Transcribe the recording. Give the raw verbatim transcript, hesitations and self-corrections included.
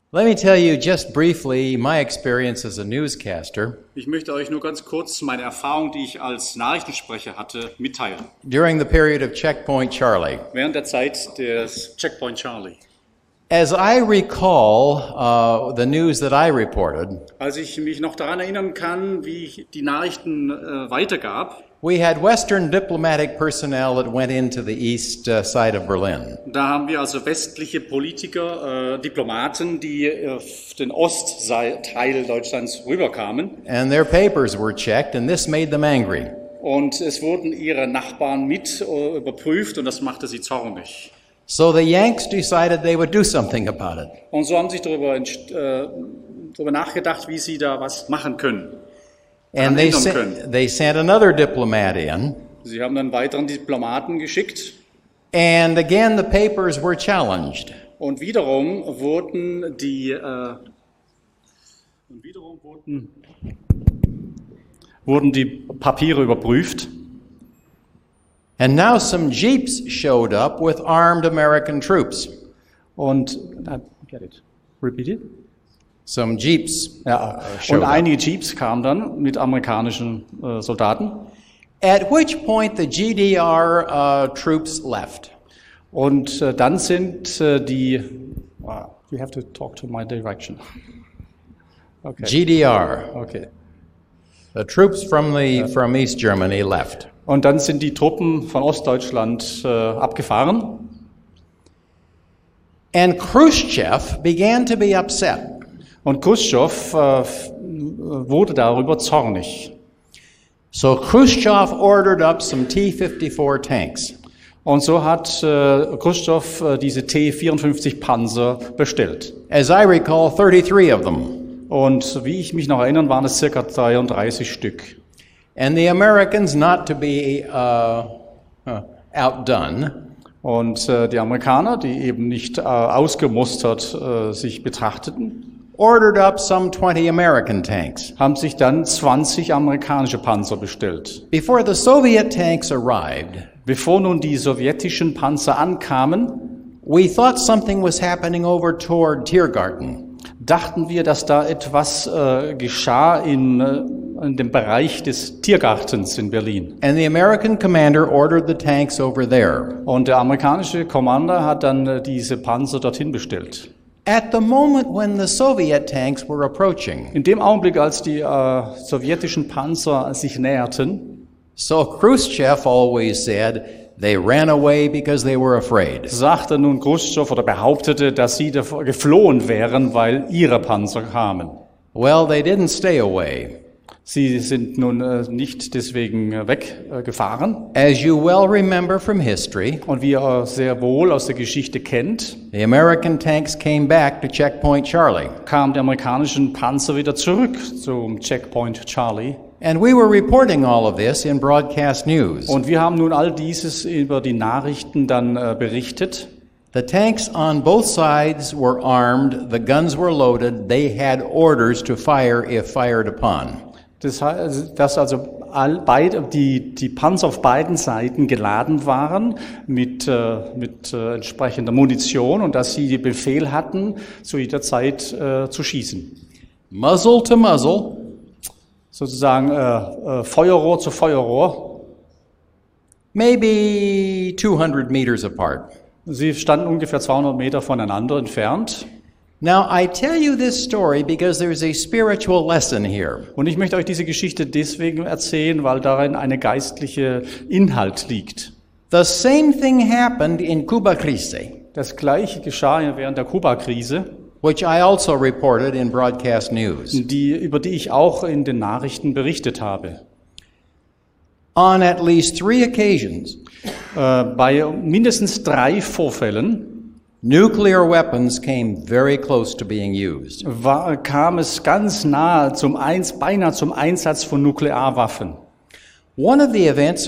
Let me tell you just briefly my experience as a newscaster. Ich möchte euch nur ganz kurz meine Erfahrung, die ich als Nachrichtensprecher hatte, mitteilen. During the period of Checkpoint Charlie. Während der Zeit des Checkpoint Charlie. As I recall uh, the news that I reported, als ich mich noch daran erinnern kann, wie ich die Nachrichten äh, weitergab, we had Western diplomatic personnel that went into the east uh, side of Berlin. Da haben wir also westliche Politiker, äh, Diplomaten, die auf den Ostteil Deutschlands rüberkamen. And their papers were checked, and this made them angry. Und es wurden ihre Nachbarn mit äh, überprüft, und das machte sie zornig. So the Yanks decided they would do something about it. Und so haben sie darüber, äh, darüber nachgedacht, wie sie da was machen können. And they sent, they sent another diplomat in. Sie haben einen weiteren Diplomaten geschickt. And again the papers were challenged. Und wiederum wurden die äh, und wiederum wurden, wurden die Papiere überprüft. And now some jeeps showed up with armed American troops. Und uh, get it. Repeat it. Some jeeps. Ja, und einige Jeeps kamen dann mit amerikanischen äh, Soldaten. At which point the G D R uh, troops left. Und äh, dann sind äh, die. Wow, you have to talk to my direction. Okay. G D R. Okay. The troops from the from East Germany left. Und dann sind die Truppen von Ostdeutschland äh, abgefahren. And Khrushchev began to be upset. Und Khrushchev äh, wurde darüber zornig. So Khrushchev ordered up some T fifty-four tanks. Und so hat äh, Khrushchev äh, diese T vierundfünfzig Panzer bestellt. As I recall, thirty-three of them. Und wie ich mich noch erinnern, waren es circa dreiunddreißig Stück. And the Americans, not to be uh, uh, outdone, und äh, die Amerikaner, die eben nicht äh, ausgemustert äh, sich betrachteten, ordered up some twenty American tanks. Haben sich dann zwanzig amerikanische Panzer bestellt. Before the Soviet tanks arrived, bevor nun die sowjetischen Panzer ankamen, we thought something was happening over toward Tiergarten. Dachten wir, dass da etwas äh, geschah in äh, in dem Bereich des Tiergartens in Berlin. And the American commander ordered the tanks over there. Und der amerikanische Commander hat dann äh, diese Panzer dorthin bestellt. At the moment when the Soviet tanks were approaching. In dem Augenblick, als die äh, sowjetischen Panzer sich näherten. So Khrushchev always said they ran away because they were afraid. Sagte nun Khrushchev oder behauptete, dass sie geflohen wären, weil ihre Panzer kamen. Well, they didn't stay away. Sie sind nun äh, nicht deswegen äh, weggefahren. Äh, As you well remember from history, und wie ihr sehr wohl aus der Geschichte kennt, the American tanks came back to Checkpoint Charlie. Kamen die amerikanischen Panzer wieder zurück zum Checkpoint Charlie. And we were reporting all of this in broadcast news. Und wir haben nun all dieses über die Nachrichten dann äh, berichtet. The tanks on both sides were armed, the guns were loaded, they had orders to fire if fired upon. Das heißt, dass also all, beide, die, die Panzer auf beiden Seiten geladen waren mit, äh, mit äh, entsprechender Munition und dass sie den Befehl hatten, zu jeder Zeit äh, zu schießen. Muzzle to muzzle. Sozusagen äh, äh, Feuerrohr zu Feuerrohr. Maybe two hundred meters apart. Sie standen ungefähr zweihundert Meter voneinander entfernt. Now I tell you this story because there's a spiritual lesson here. Und ich möchte euch diese Geschichte deswegen erzählen, weil darin eine geistliche Inhalt liegt. The same thing happened in Cuba Krise. Das gleiche geschah während der Kuba-Krise, which I also reported in broadcast news. Die über die ich auch in den Nachrichten berichtet habe. On at least three occasions, äh, bei mindestens drei Vorfällen, nuclear weapons came very close to being used. War, kam es ganz nahe zum Eins, beinahe zum Einsatz von Nuklearwaffen. One of the events